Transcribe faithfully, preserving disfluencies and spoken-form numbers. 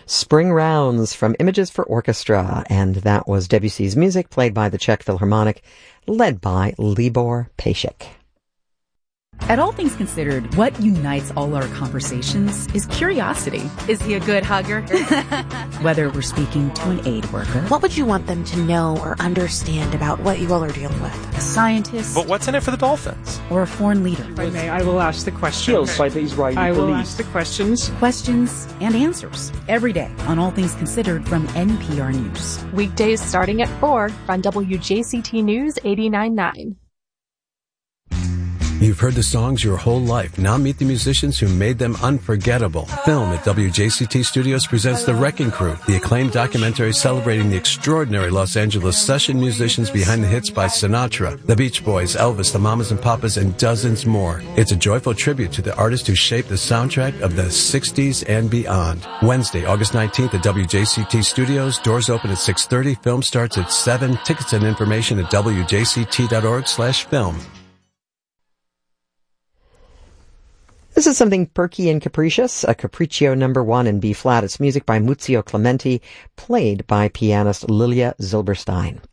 Spring Rounds from Images for Orchestra, and that was Debussy's music played by the Czech Philharmonic, led by Libor Pejsik. At All Things Considered, what unites all our conversations is curiosity. Is he a good hugger? Whether we're speaking to an aid worker. What would you want them to know or understand about what you all are dealing with? A scientist. But what's in it for the Dolphins? Or a foreign leader. If I may, I will ask the questions. By the Israeli I will police. ask the questions. Questions and answers. Every day on All Things Considered from N P R News. Weekdays starting at four on W J C T News eighty-nine point nine. You've heard the songs your whole life. Now meet the musicians who made them unforgettable. Film at W J C T Studios presents The Wrecking Crew, the acclaimed documentary celebrating the extraordinary Los Angeles session musicians behind the hits by Sinatra, the Beach Boys, Elvis, the Mamas and Papas, and dozens more. It's a joyful tribute to the artists who shaped the soundtrack of the sixties and beyond. Wednesday, August nineteenth at W J C T Studios. Doors open at six thirty. Film starts at seven. Tickets and information at W J C T dot org slash film. This is something perky and capricious, a Capriccio number one in B-flat. It's music by Muzio Clementi, played by pianist Lilia Zilberstein.